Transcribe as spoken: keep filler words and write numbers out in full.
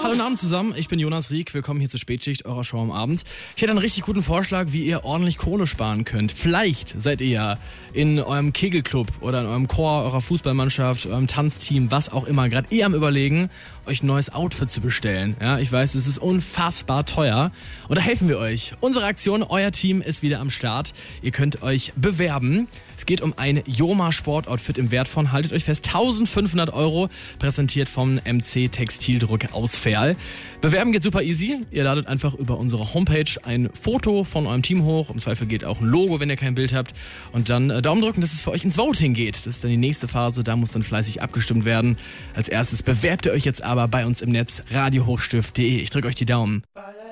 Hallo, guten Abend zusammen, ich bin Jonas Rieck, willkommen hier zur Spätschicht eurer Show am Abend. Ich hätte einen richtig guten Vorschlag, wie ihr ordentlich Kohle sparen könnt. Vielleicht seid ihr ja in eurem Kegelclub oder in eurem Chor, eurer Fußballmannschaft, eurem Tanzteam, was auch immer, gerade eh am Überlegen, euch ein neues Outfit zu bestellen. Ja, ich weiß, es ist unfassbar teuer und da helfen wir euch. Unsere Aktion, euer Team ist wieder am Start. Ihr könnt euch bewerben. Es geht um ein Joma Sportoutfit im Wert von, haltet euch fest, eintausendfünfhundert Euro, präsentiert vom M C Textildruck aus Verl. Bewerben geht super easy. Ihr ladet einfach über unsere Homepage ein Foto von eurem Team hoch. Im Zweifel geht auch ein Logo, wenn ihr kein Bild habt. Und dann äh, Daumen drücken, dass es für euch ins Voting geht. Das ist dann die nächste Phase, da muss dann fleißig abgestimmt werden. Als erstes bewerbt ihr euch jetzt aber bei uns im Netz radio hochstift punkt de. Ich drücke euch die Daumen.